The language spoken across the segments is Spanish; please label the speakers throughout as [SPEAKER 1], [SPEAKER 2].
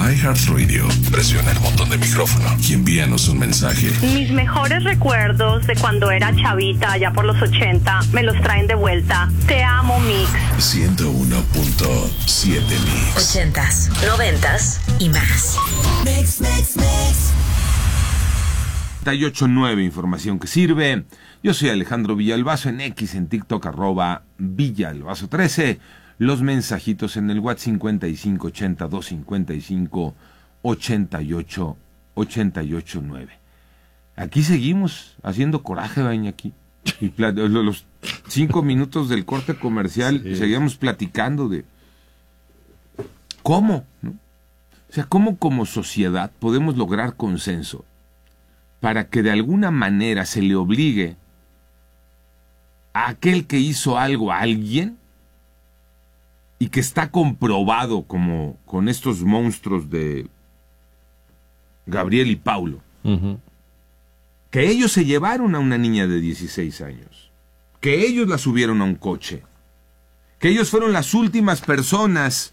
[SPEAKER 1] iHeartRadio, presiona el botón de micrófono y envíanos un mensaje.
[SPEAKER 2] Mis mejores recuerdos de cuando era chavita, allá por los 80, me los traen de vuelta. Te amo, Mix.
[SPEAKER 1] 101.7 Mix.
[SPEAKER 3] 80s, 90s y más.
[SPEAKER 4] Mix.
[SPEAKER 5] 98.9, información que sirve. Yo soy Alejandro Villalbazo, en X, en TikTok, @Villalbazo13. Los mensajitos en el WhatsApp 5580-255-88-9. Aquí seguimos haciendo coraje, Iñaki. Y los 5 minutos del corte comercial, sí, seguíamos platicando de cómo, ¿no? O sea, cómo como sociedad podemos lograr consenso para que de alguna manera se le obligue a aquel que hizo algo a alguien y que está comprobado, como con estos monstruos de Gabriel y Paulo, que ellos se llevaron a una niña de 16 años, que ellos la subieron a un coche, que ellos fueron las últimas personas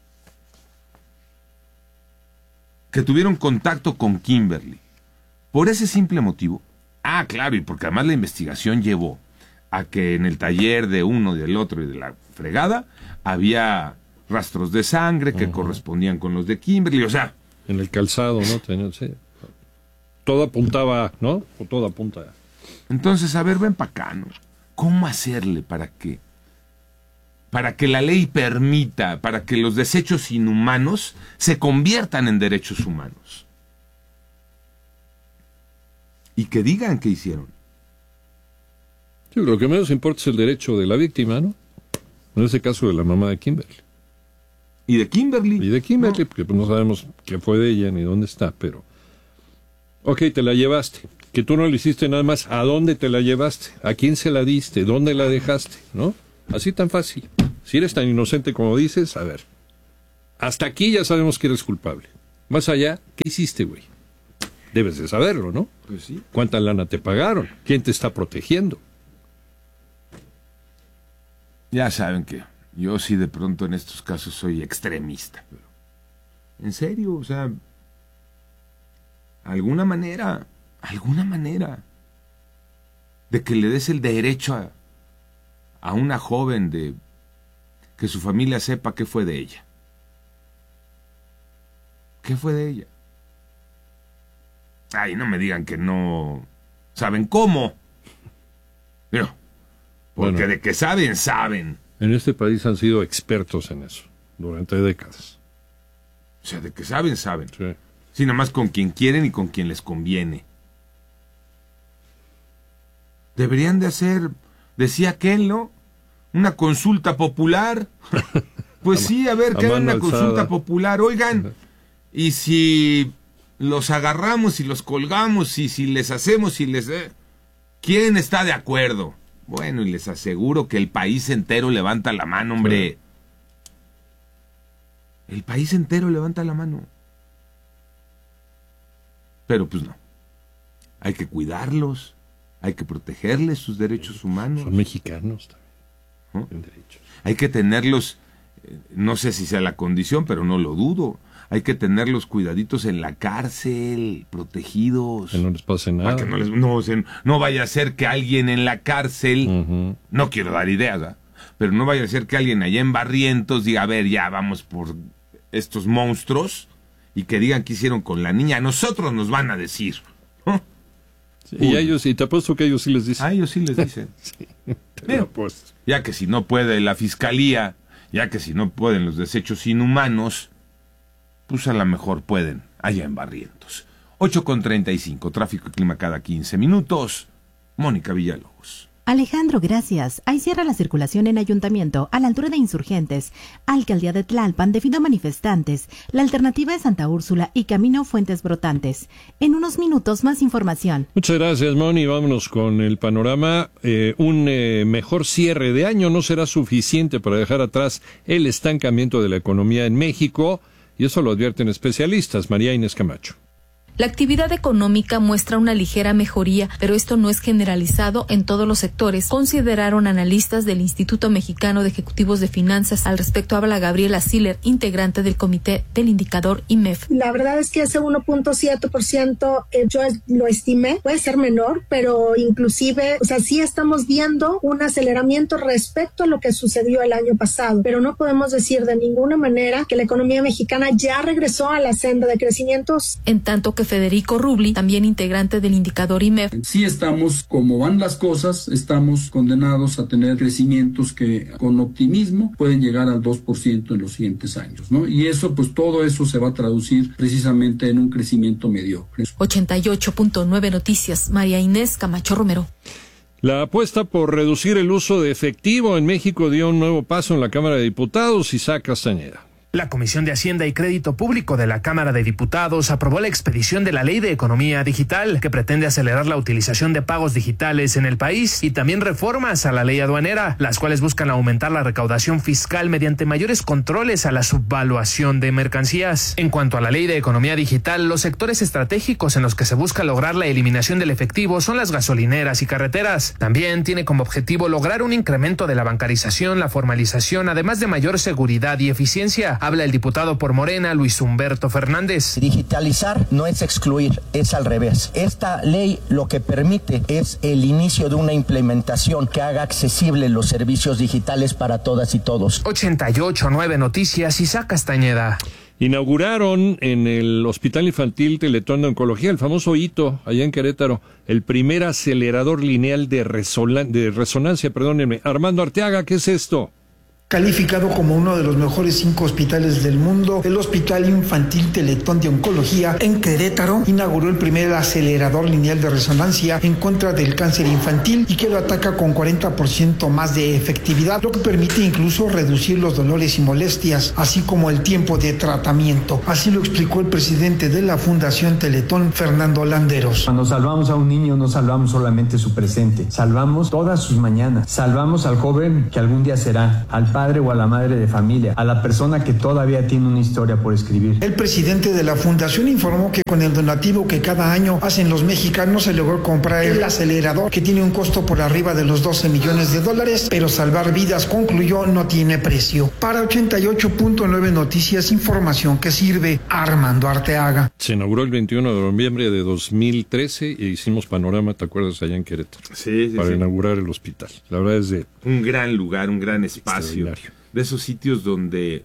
[SPEAKER 5] que tuvieron contacto con Kimberly. Por ese simple motivo. Ah, claro, y porque además la investigación llevó a que en el taller de uno, del otro y de la fregada había rastros de sangre que correspondían con los de Kimberly, o sea...
[SPEAKER 6] En el calzado, ¿no? Sí. Todo apuntaba, ¿no? O todo apunta.
[SPEAKER 5] Entonces, a ver, ven para acá, ¿no? ¿Cómo hacerle para que la ley permita, para que los desechos inhumanos se conviertan en derechos humanos? Y que digan qué hicieron.
[SPEAKER 6] Sí, lo que menos importa es el derecho de la víctima, ¿no? En ese caso de la mamá de Kimberly.
[SPEAKER 5] ¿Y de Kimberly? No.
[SPEAKER 6] Porque no sabemos qué fue de ella ni dónde está, pero... Ok, te la llevaste. Que tú no le hiciste nada más. ¿A dónde te la llevaste? ¿A quién se la diste? ¿Dónde la dejaste? ¿No? Así tan fácil. Si eres tan inocente como dices, a ver. Hasta aquí ya sabemos que eres culpable. Más allá, ¿qué hiciste, güey? Debes de saberlo, ¿no?
[SPEAKER 5] Pues sí.
[SPEAKER 6] ¿Cuánta lana te pagaron? ¿Quién te está protegiendo?
[SPEAKER 5] Ya saben que yo sí de pronto en estos casos soy extremista, pero en serio, o sea, alguna manera de que le des el derecho a una joven de que su familia sepa qué fue de ella. ¿Qué fue de ella? Ay, no me digan que no saben cómo. Pero, porque bueno, de que saben.
[SPEAKER 6] En este país han sido expertos en eso durante décadas.
[SPEAKER 5] O sea, de que saben.
[SPEAKER 6] Sí.
[SPEAKER 5] Sí, nada más con quien quieren y con quien les conviene. Deberían de hacer, decía aquel, ¿no? Una consulta popular. Pues sí, a ver, que hagan una consulta popular. Oigan, y si los agarramos y los colgamos y si les hacemos y les... ¿Quién está de acuerdo? Bueno, y les aseguro que el país entero levanta la mano, hombre. Sí. El país entero levanta la mano. Pero pues no. Hay que cuidarlos. Hay que protegerles sus derechos humanos.
[SPEAKER 6] Son mexicanos también.
[SPEAKER 5] ¿No?
[SPEAKER 6] En derechos.
[SPEAKER 5] Hay que tenerlos, no sé si sea la condición, pero no lo dudo. Hay que tenerlos cuidaditos en la cárcel, protegidos.
[SPEAKER 6] Que no les pase nada.
[SPEAKER 5] Para que no vaya a ser que alguien en la cárcel, no quiero dar ideas, ¿verdad? Pero no vaya a ser que alguien allá en Barrientos diga, a ver, ya vamos por estos monstruos, y que digan qué hicieron con la niña. A nosotros nos van a decir, ¿no?
[SPEAKER 6] Sí, y te apuesto que ellos sí les dicen.
[SPEAKER 5] A ellos sí les dicen.
[SPEAKER 6] Sí, te lo apuesto.
[SPEAKER 5] Ya que si no puede la fiscalía, ya que si no pueden los desechos inhumanos, pues a lo mejor pueden allá en Barrientos. 8:35, tráfico y clima cada 15 minutos. Mónica Villalobos.
[SPEAKER 7] Alejandro, gracias. Ahí cierra la circulación en Ayuntamiento, a la altura de Insurgentes. Alcaldía de Tlalpan debido a manifestantes. La alternativa es Santa Úrsula y Camino Fuentes Brotantes. En unos minutos más información.
[SPEAKER 6] Muchas gracias, Moni. Vámonos con el panorama. Un mejor cierre de año no será suficiente para dejar atrás el estancamiento de la economía en México, y eso lo advierten especialistas. María Inés Camacho.
[SPEAKER 4] La actividad económica muestra una ligera mejoría, pero esto no es generalizado en todos los sectores, consideraron analistas del Instituto Mexicano de Ejecutivos de Finanzas. Al respecto habla Gabriela Siller, integrante del comité del indicador IMEF.
[SPEAKER 8] La verdad es que ese 1.7% yo lo estimé, puede ser menor, pero inclusive, sí estamos viendo un aceleramiento respecto a lo que sucedió el año pasado, pero no podemos decir de ninguna manera que la economía mexicana ya regresó a la senda de crecimientos.
[SPEAKER 4] En tanto que Federico Rubli, también integrante del indicador IMEF.
[SPEAKER 9] Sí estamos, como van las cosas, estamos condenados a tener crecimientos que con optimismo pueden llegar al 2% en los siguientes años, ¿no? Y eso, pues todo eso se va a traducir precisamente en un crecimiento mediocre.
[SPEAKER 4] 88.9 Noticias, María Inés Camacho Romero.
[SPEAKER 6] La apuesta por reducir el uso de efectivo en México dio un nuevo paso en la Cámara de Diputados. Isaac Castañeda.
[SPEAKER 10] La Comisión de Hacienda y Crédito Público de la Cámara de Diputados aprobó la expedición de la Ley de Economía Digital, que pretende acelerar la utilización de pagos digitales en el país, y también reformas a la ley aduanera, las cuales buscan aumentar la recaudación fiscal mediante mayores controles a la subvaluación de mercancías. En cuanto a la Ley de Economía Digital, los sectores estratégicos en los que se busca lograr la eliminación del efectivo son las gasolineras y carreteras. También tiene como objetivo lograr un incremento de la bancarización, la formalización, además de mayor seguridad y eficiencia. Habla el diputado por Morena, Luis Humberto Fernández.
[SPEAKER 11] Digitalizar no es excluir, es al revés. Esta ley lo que permite es el inicio de una implementación que haga accesibles los servicios digitales para todas y todos.
[SPEAKER 10] 88.9 Noticias, Isaac Castañeda.
[SPEAKER 6] Inauguraron en el Hospital Infantil Teletón de Oncología, el famoso HITO, allá en Querétaro, el primer acelerador lineal de resonancia. Armando Arteaga, ¿qué es esto?
[SPEAKER 12] Calificado como uno de los mejores 5 hospitales del mundo, el Hospital Infantil Teletón de Oncología en Querétaro inauguró el primer acelerador lineal de resonancia en contra del cáncer infantil y que lo ataca con 40% más de efectividad, lo que permite incluso reducir los dolores y molestias, así como el tiempo de tratamiento. Así lo explicó el presidente de la Fundación Teletón, Fernando Landeros.
[SPEAKER 13] Cuando salvamos a un niño no salvamos solamente su presente, salvamos todas sus mañanas, salvamos al joven que algún día será, al padre o a la madre de familia, a la persona que todavía tiene una historia por escribir.
[SPEAKER 12] El presidente de la fundación informó que con el donativo que cada año hacen los mexicanos se logró comprar el acelerador, que tiene un costo por arriba de los $12 millones, pero salvar vidas, concluyó, no tiene precio. Para 88.9 Noticias, información que sirve. Armando Arteaga.
[SPEAKER 6] Se inauguró el 21 de noviembre de 2013 e hicimos panorama, ¿te acuerdas? Allá en Querétaro.
[SPEAKER 5] Sí,
[SPEAKER 6] para inaugurar el hospital. La verdad es de
[SPEAKER 5] un gran lugar, un gran espacio. De esos sitios donde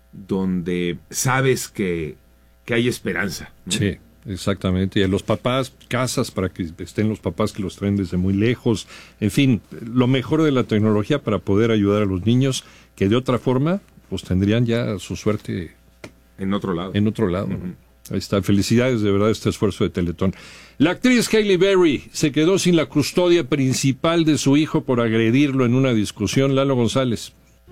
[SPEAKER 5] sabes que hay esperanza, ¿no?
[SPEAKER 6] Sí, exactamente. Y a los papás, casas para que estén los papás que los traen desde muy lejos. En fin, lo mejor de la tecnología para poder ayudar a los niños que de otra forma pues tendrían ya su suerte
[SPEAKER 5] en otro lado.
[SPEAKER 6] Uh-huh. Ahí está. Felicidades de verdad este esfuerzo de Teletón. La actriz Halle Berry se quedó sin la custodia principal de su hijo por agredirlo en una discusión. Lalo González.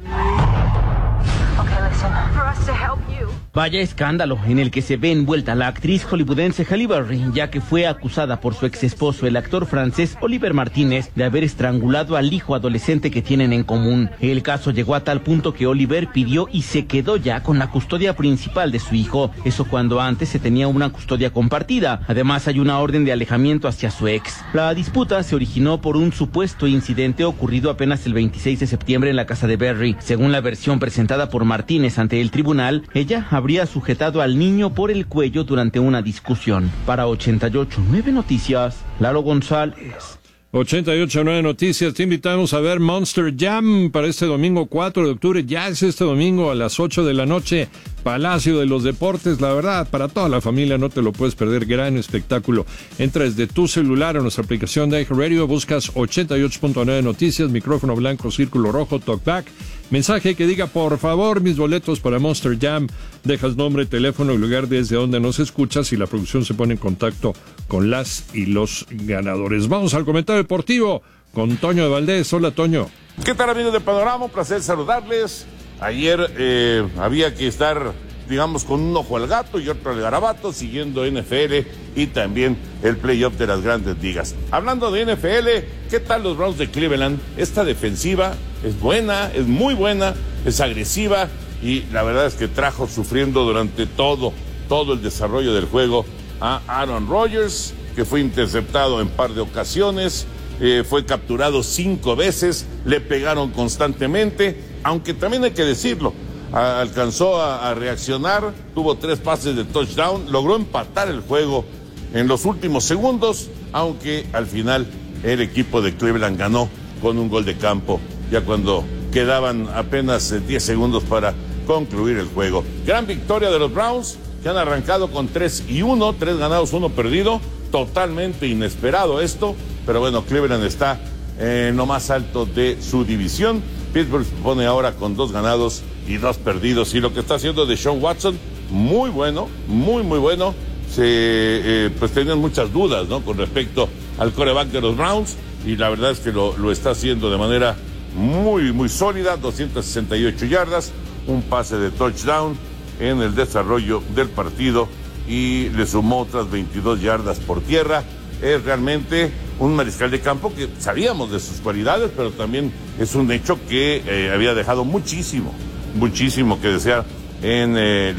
[SPEAKER 14] Vaya escándalo en el que se ve envuelta la actriz hollywoodense Halle Berry, ya que fue acusada por su ex esposo, el actor francés Oliver Martínez, de haber estrangulado al hijo adolescente que tienen en común. El caso llegó a tal punto que Oliver pidió y se quedó ya con la custodia principal de su hijo, eso cuando antes se tenía una custodia compartida. Además hay una orden de alejamiento hacia su ex. La disputa se originó por un supuesto incidente ocurrido apenas el 26 de septiembre en la casa de Berry. Según la versión presentada por Martínez ante el tribunal, ella habría sujetado al niño por el cuello durante una discusión. Para 88.9 Noticias, Lalo González.
[SPEAKER 6] 88.9 Noticias, te invitamos a ver Monster Jam para este domingo 4 de octubre, ya es este domingo a las 8 de la noche, Palacio de los Deportes. La verdad, para toda la familia no te lo puedes perder, gran espectáculo. Entra desde tu celular a nuestra aplicación de iHeartRadio, buscas 88.9 Noticias, micrófono blanco, círculo rojo, talkback, mensaje que diga por favor mis boletos para Monster Jam, dejas nombre, teléfono y lugar desde donde nos escuchas y la producción se pone en contacto con las y los ganadores. Vamos al comentario deportivo con Toño de Valdés. Hola, Toño.
[SPEAKER 15] ¿Qué tal, amigos de Panorama? Un placer saludarles. Ayer había que estar, digamos, con un ojo al gato y otro al garabato, siguiendo NFL y también el playoff de las grandes ligas. Hablando de NFL, ¿qué tal los Browns de Cleveland? Esta defensiva es buena, es muy buena, es agresiva y la verdad es que trajo sufriendo durante todo el desarrollo del juego a Aaron Rodgers, que fue interceptado en par de ocasiones, fue capturado 5 veces, le pegaron constantemente, aunque también hay que decirlo, alcanzó a reaccionar, tuvo 3 pases de touchdown, logró empatar el juego en los últimos segundos, aunque al final el equipo de Cleveland ganó con un gol de campo, ya cuando quedaban apenas 10 segundos para concluir el juego. Gran victoria de los Browns, que han arrancado con 3-1, 3 ganados, 1 perdido, totalmente inesperado esto, pero bueno, Cleveland está en lo más alto de su división. Pittsburgh se pone ahora con 2 ganados y 2 perdidos, y lo que está haciendo Deshaun Watson, muy bueno, muy bueno. Pues tenían muchas dudas, ¿no?, con respecto al quarterback de los Browns, y la verdad es que lo está haciendo de manera muy sólida. 268 yardas, un pase de touchdown en el desarrollo del partido, y le sumó otras 22 yardas por tierra. Es realmente un mariscal de campo que sabíamos de sus cualidades, pero también es un hecho que había dejado muchísimo que desear en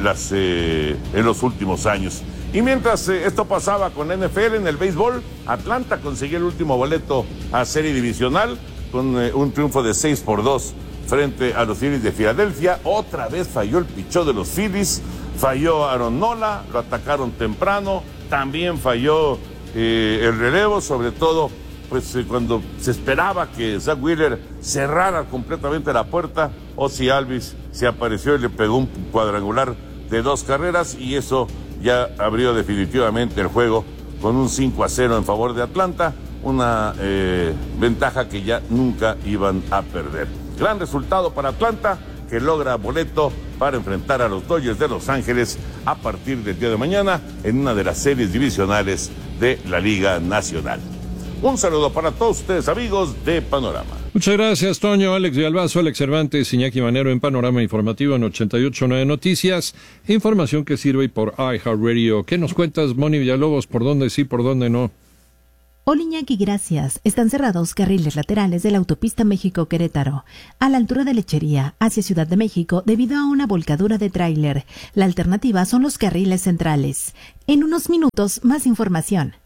[SPEAKER 15] los últimos años. Y mientras esto pasaba con la NFL, en el béisbol, Atlanta consiguió el último boleto a serie divisional con un triunfo de 6-2 frente a los Phillies de Filadelfia. Otra vez falló el pichó de los Phillies, falló Aaron Nola, lo atacaron temprano, también falló el relevo, sobre todo pues cuando se esperaba que Zach Wheeler cerrara completamente la puerta. Ozzie Albies se apareció y le pegó un cuadrangular de 2 carreras, y eso ya abrió definitivamente el juego con un 5-0 en favor de Atlanta, una ventaja que ya nunca iban a perder. Gran resultado para Atlanta, que logra boleto para enfrentar a los Dodgers de Los Ángeles a partir del día de mañana en una de las series divisionales de la Liga Nacional. Un saludo para todos ustedes, amigos de Panorama.
[SPEAKER 6] Muchas gracias, Toño, Alex Villalbazo, Alex Cervantes, Iñaki Manero en Panorama Informativo en 88.9 Noticias. Información que sirve por iHeartRadio. ¿Qué nos cuentas, Moni Villalobos? ¿Por dónde sí, por dónde no?
[SPEAKER 7] Hola, Iñaki, gracias. Están cerrados carriles laterales de la autopista México-Querétaro, a la altura de Lechería, hacia Ciudad de México, debido a una volcadura de tráiler. La alternativa son los carriles centrales. En unos minutos, más información.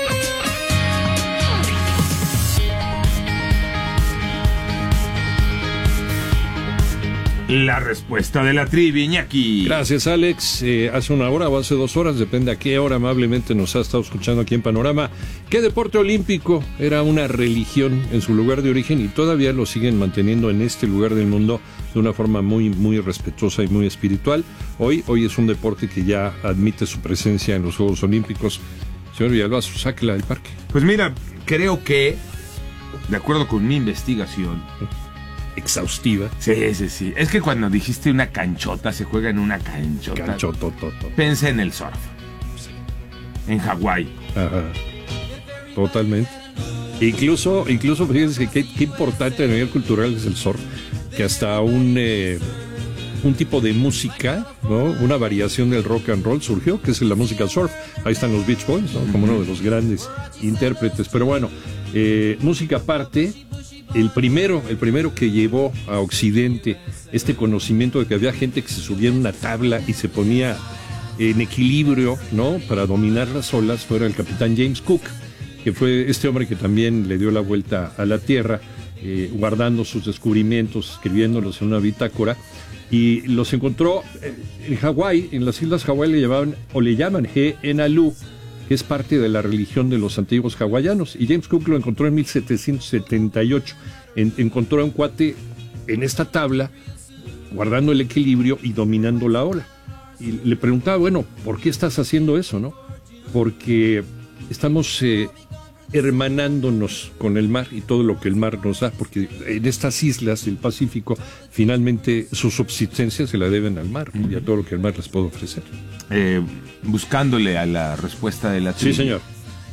[SPEAKER 5] La respuesta de la trivia, Iñaki.
[SPEAKER 6] Gracias, Alex. Hace 1 hora o hace 2 horas, depende a qué hora amablemente nos ha estado escuchando aquí en Panorama, ¿qué deporte olímpico era una religión en su lugar de origen y todavía lo siguen manteniendo en este lugar del mundo de una forma muy respetuosa y muy espiritual? Hoy es un deporte que ya admite su presencia en los Juegos Olímpicos. Señor Villalbazo, sáquela del parque.
[SPEAKER 5] Pues mira, creo que, de acuerdo con mi investigación
[SPEAKER 6] exhaustiva.
[SPEAKER 5] Sí. Es que cuando dijiste una canchota, se juega en una canchota.
[SPEAKER 6] Canchotototo.
[SPEAKER 5] Pensé en el surf. En Hawái.
[SPEAKER 6] Ajá. Totalmente. Incluso fíjense qué importante a nivel cultural es el surf, que hasta un tipo de música, ¿no?, una variación del rock and roll surgió, que es la música surf. Ahí están los Beach Boys, ¿no?, como uno de los grandes intérpretes. Pero bueno, música aparte, el primero que llevó a Occidente este conocimiento de que había gente que se subía en una tabla y se ponía en equilibrio, ¿no?, para dominar las olas, fuera el capitán James Cook, que fue este hombre que también le dio la vuelta a la Tierra, guardando sus descubrimientos, escribiéndolos en una bitácora, y los encontró en Hawái, en las islas Hawái le llaman He-Enalu, que es parte de la religión de los antiguos hawaianos, y James Cook lo encontró en 1778. Encontró a un cuate en esta tabla, guardando el equilibrio y dominando la ola. Y le preguntaba, bueno, ¿por qué estás haciendo eso, no? Porque estamos hermanándonos con el mar y todo lo que el mar nos da, porque en estas islas del Pacífico, finalmente su subsistencia se la deben al mar y a todo lo que el mar les puede ofrecer.
[SPEAKER 5] Buscándole a la respuesta de la trivia.
[SPEAKER 6] Sí, señor.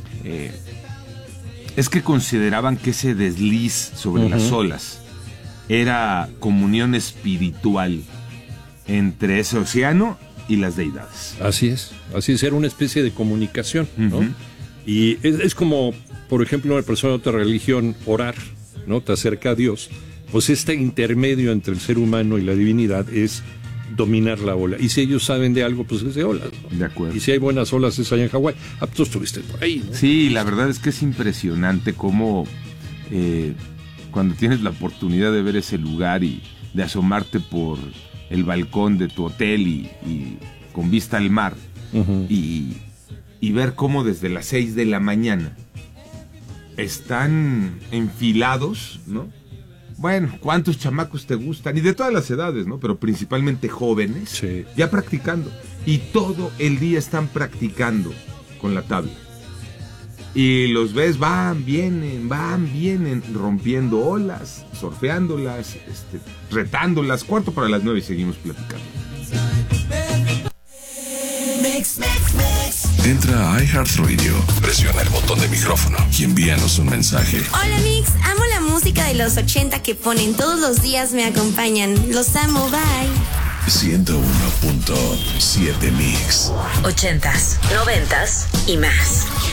[SPEAKER 5] Es que consideraban que ese desliz sobre las olas era comunión espiritual entre ese océano y las deidades.
[SPEAKER 6] Así es, era una especie de comunicación, ¿no? Y es como, por ejemplo, una persona de otra religión orar, ¿no?, te acerca a Dios. Pues este intermedio entre el ser humano y la divinidad es dominar la ola. Y si ellos saben de algo, pues es de olas, ¿no?
[SPEAKER 5] De acuerdo.
[SPEAKER 6] Y si hay buenas olas es allá en Hawái. Tú estuviste por ahí, ¿no?
[SPEAKER 5] Sí, la verdad es que es impresionante cómo cuando tienes la oportunidad de ver ese lugar y de asomarte por el balcón de tu hotel y con vista al mar, uh-huh, y ver cómo desde las 6 de la mañana están enfilados, ¿no? Bueno, ¿cuántos chamacos te gustan? Y de todas las edades, ¿no? Pero principalmente jóvenes, sí, ya practicando. Y todo el día están practicando con la tabla. Y los ves, van, vienen, rompiendo olas, surfeándolas, retándolas. 8:45 y seguimos platicando.
[SPEAKER 1] Entra a iHeartRadio, presiona el botón de micrófono y envíanos un mensaje.
[SPEAKER 16] Hola Mix, amo la música de los 80 que ponen todos los días, me acompañan. Los amo, bye.
[SPEAKER 1] 101.7 Mix.
[SPEAKER 3] 80s, 90s y más.